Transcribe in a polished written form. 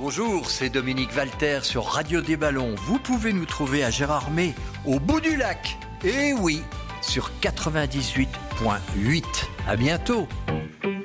Bonjour, c'est Dominique Valter sur Radio des Ballons. Vous pouvez nous trouver à Gérardmer, au bout du lac. Et oui, sur 98.8. À bientôt.